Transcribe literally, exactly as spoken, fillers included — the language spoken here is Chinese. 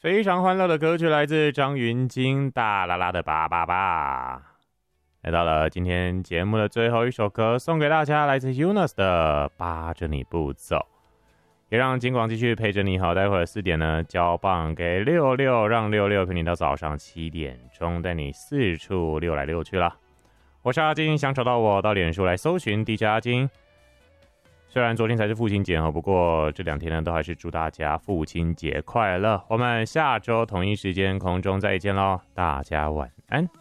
非常欢乐的歌曲来自张芸京，大啦啦的爸爸爸。来到了今天节目的最后一首歌，送给大家，来自 Yunus 的《扒着你不走》，也让金广继续陪着你。好，待会儿四点呢，交棒给六六，让六六陪你到早上七点钟，带你四处溜来溜去啦。我是阿金，想找到我到脸书来搜寻 D J 阿金。虽然昨天才是父亲节，不过这两天呢，都还是祝大家父亲节快乐。我们下周同一时间空中再见咯，大家晚安。